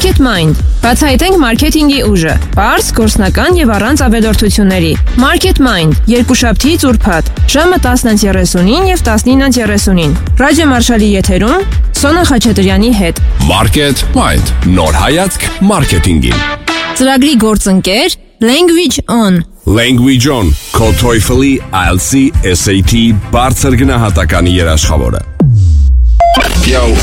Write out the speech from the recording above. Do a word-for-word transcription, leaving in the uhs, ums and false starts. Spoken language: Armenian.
Market Mind. Բացահայտենք մարքեթինգի ուժը։ Պարզ, գործնական եւ առանց ավելորդությունների։ Market Mind. Երկուշաբթիից ուրբաթ, ժամը տասնը երեսունին եւ տասնինը երեսունին։ Ռադիո Մարշալի եթերում Սոնա Խաչատրյանի հետ։ Market Mind. Նոր հայացք մարքեթինգին։ Ծրագրի գործընկեր Language On. Language On. Քո TOEFL-ի, I E L T S, S A T բարձր գնահատականի երաշխավորը։ Yo,